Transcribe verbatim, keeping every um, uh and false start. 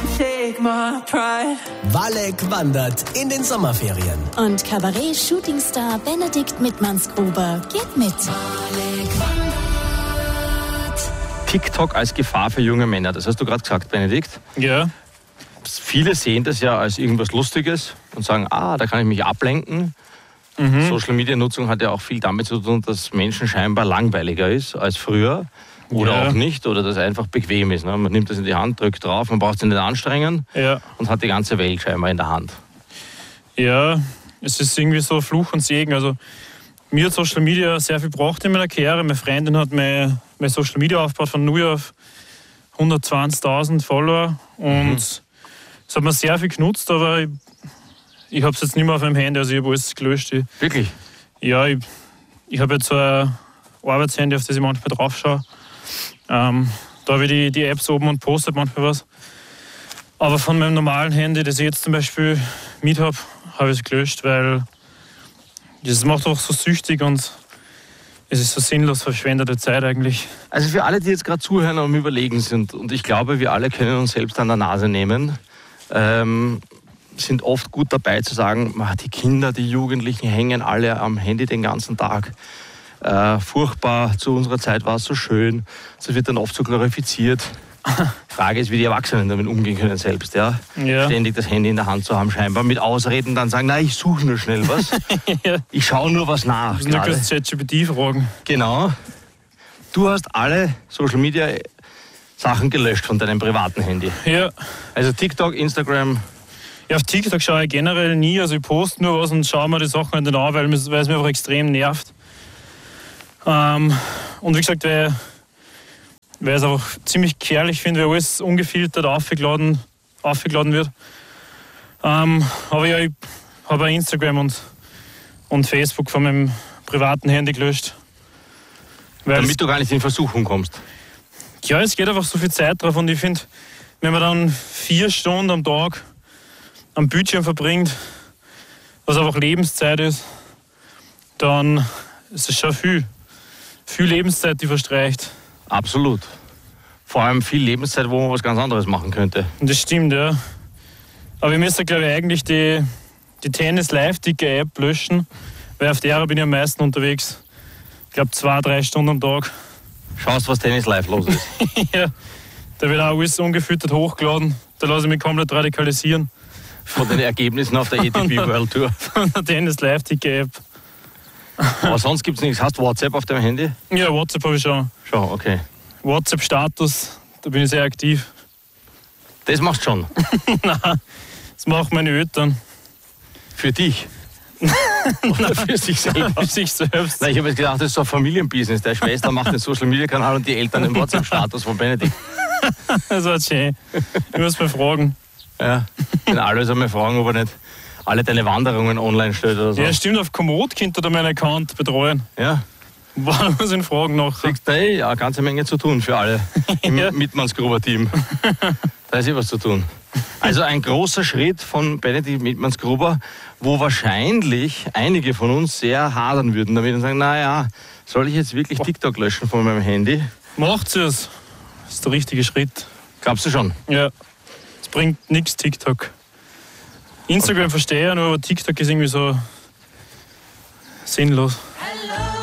take my pride. Walek wandert in den Sommerferien. Und Kabarett-Shootingstar Benedikt Mittmannsgruber geht mit. Walek wandert. TikTok als Gefahr für junge Männer, das hast du gerade gesagt, Benedikt. Ja. Viele sehen das ja als irgendwas Lustiges und sagen, ah, da kann ich mich ablenken. Mhm. Social-Media-Nutzung hat ja auch viel damit zu tun, dass Menschen scheinbar langweiliger ist als früher. Oder ja. auch nicht, oder dass es einfach bequem ist. Ne? Man nimmt das in die Hand, drückt drauf, man braucht sich nicht anstrengen ja. und hat die ganze Welt scheinbar in der Hand. Ja, es ist irgendwie so Fluch und Segen. Also, mir hat Social Media sehr viel gebracht in meiner Karriere. Meine Freundin hat mein, mein Social Media aufgebaut von null auf hundertzwanzigtausend Follower. Und mhm. es hat mir sehr viel genutzt, aber ich, ich habe es jetzt nicht mehr auf meinem Handy, also ich habe alles gelöscht. Ich, Wirklich? Ja, ich, ich habe jetzt so ein Arbeitshandy, auf das ich manchmal drauf schaue. Ähm, da habe ich die, die Apps oben und postet manchmal was. Aber von meinem normalen Handy, das ich jetzt zum Beispiel mit habe, habe ich es gelöscht, weil das macht auch so süchtig und es ist so sinnlos verschwendete Zeit eigentlich. Also für alle, die jetzt gerade zuhören und am Überlegen sind, und ich glaube, wir alle können uns selbst an der Nase nehmen, ähm, sind oft gut dabei zu sagen, die Kinder, die Jugendlichen hängen alle am Handy den ganzen Tag. Äh, furchtbar, zu unserer Zeit war es so schön. Das wird dann oft so glorifiziert. Die Frage ist, wie die Erwachsenen damit umgehen können selbst. Ja? Ja. Ständig das Handy in der Hand zu haben, scheinbar mit Ausreden dann sagen, na, ich suche nur schnell was. ja. Ich schaue nur was nach. Du kannst ChatGPT fragen. Genau. Du hast alle Social Media Sachen gelöscht von deinem privaten Handy. Ja. Also TikTok, Instagram. Ja, auf TikTok schaue ich generell nie. Also ich poste nur was und schaue mir die Sachen nicht an, weil, weil es mich einfach extrem nervt. Ähm, und wie gesagt, weil, weil ich es einfach ziemlich gefährlich finde, weil alles ungefiltert aufgeladen, aufgeladen wird. Ähm, aber ja, ich habe Instagram und, und Facebook von meinem privaten Handy gelöscht. Damit du gar nicht in Versuchung kommst. Ja, es geht einfach so viel Zeit drauf und ich finde, wenn man dann vier Stunden am Tag am Bildschirm verbringt, was einfach Lebenszeit ist, dann ist es schon viel. Viel Lebenszeit, die verstreicht. Absolut. Vor allem viel Lebenszeit, wo man was ganz anderes machen könnte. Das stimmt, ja. Aber ich müsste, glaube ich, eigentlich die, die Tennis-Live-Ticker-App löschen, weil auf der bin ich am meisten unterwegs. Ich glaube, zwei, drei Stunden am Tag. Schaust, was Tennis live los ist. ja, da wird auch alles ungefiltert hochgeladen. Da lasse ich mich komplett radikalisieren. Von den Ergebnissen auf der A T P World Tour. Von der Tennis-Live-Ticker-App. Aber sonst gibt es nichts. Hast du WhatsApp auf deinem Handy? Ja, WhatsApp habe ich schon. Schon, okay. WhatsApp-Status, da bin ich sehr aktiv. Das machst du schon? Nein, das machen meine Eltern. Für dich? Oder für sich selber? Für sich selbst. Nein, ich habe jetzt gedacht, das ist so ein Familienbusiness. Der Schwester macht den Social-Media-Kanal und die Eltern den WhatsApp-Status von Benedikt. Das war schön. Ich muss mal fragen. Ja, den alles einmal fragen, ob er nicht alle deine Wanderungen online stellt oder so. Ja, stimmt, auf Komoot könnt ihr da meinen Account betreuen. Ja. Wann muss ich ihn fragen noch? Siehst du, hey, ja, eine ganze Menge zu tun für alle im ja. Mittmannsgruber-Team. Da ist eh was zu tun. Also ein großer Schritt von Benedikt Mittmannsgruber, wo wahrscheinlich einige von uns sehr hadern würden damit und sagen, naja, soll ich jetzt wirklich TikTok löschen von meinem Handy? Macht es. Das ist der richtige Schritt. Glaubst du schon? Ja. Es bringt nichts, TikTok. Instagram okay. verstehe ich ja nur, aber TikTok ist irgendwie so sinnlos.